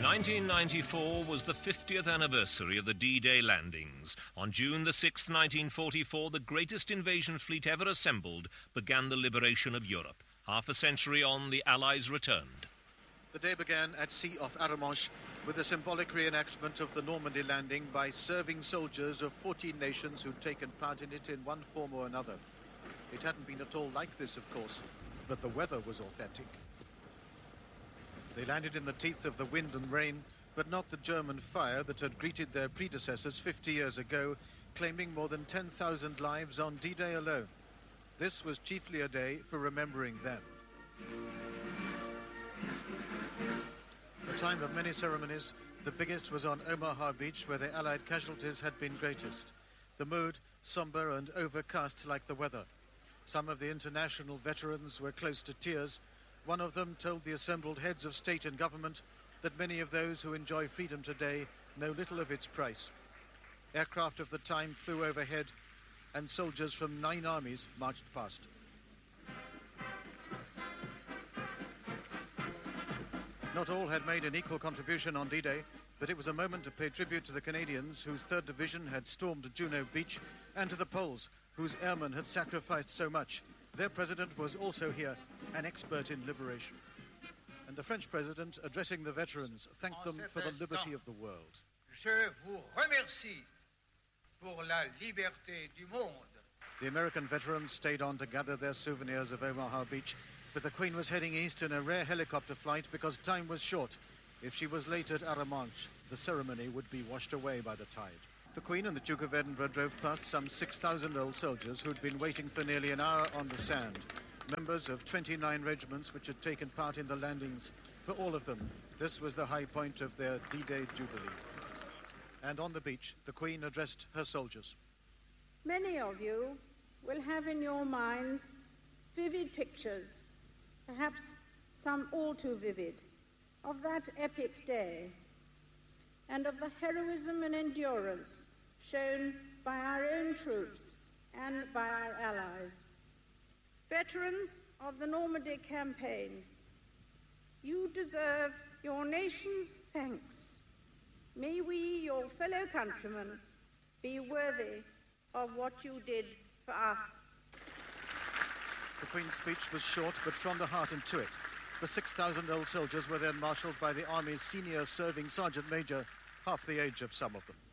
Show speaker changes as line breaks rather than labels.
1994 was the 50th anniversary of the D-Day landings. On June the 6th, 1944, the greatest invasion fleet ever assembled began the liberation of Europe. Half a century on, the Allies returned.
The day began at sea off Arromanches with a symbolic reenactment of the Normandy landing by serving soldiers of 14 nations who'd taken part in it in one form or another. It hadn't been at all like this, of course, but the weather was authentic. They landed in the teeth of the wind and rain, but not the German fire that had greeted their predecessors 50 years ago, claiming more than 10,000 lives on D-Day alone. This was chiefly a day for remembering them. A time of many ceremonies, the biggest was on Omaha Beach, where the Allied casualties had been greatest. The mood, somber and overcast like the weather. Some of the international veterans were close to tears. One of them told the assembled heads of state and government that many of those who enjoy freedom today know little of its price. Aircraft of the time flew overhead, and soldiers from 9 armies marched past. Not all had made an equal contribution on D-Day, but it was a moment to pay tribute to the Canadians, whose 3rd Division had stormed Juno Beach, and to the Poles, whose airmen had sacrificed so much. Their president was also here, an expert in liberation. And the French president, addressing the veterans, thanked them for the liberty of the world.
Je vous remercie pour la liberté du monde.
The American veterans stayed on to gather their souvenirs of Omaha Beach, but the Queen was heading east in a rare helicopter flight because time was short. If she was late at Arromanches, the ceremony would be washed away by the tide. The Queen and the Duke of Edinburgh drove past some 6,000 old soldiers who'd been waiting for nearly an hour on the sand. Members of 29 regiments which had taken part in the landings. For all of them, this was the high point of their D-Day jubilee. And on the beach, the Queen addressed her soldiers.
Many of you will have in your minds vivid pictures, perhaps some all too vivid, of that epic day and of the heroism and endurance shown by our own troops and by our allies. Veterans of the Normandy campaign, you deserve your nation's thanks. May we, your fellow countrymen, be worthy of what you did for us.
The Queen's speech was short, but from the heart and to it. The 6,000 old soldiers were then marshalled by the Army's senior serving sergeant major, half the age of some of them.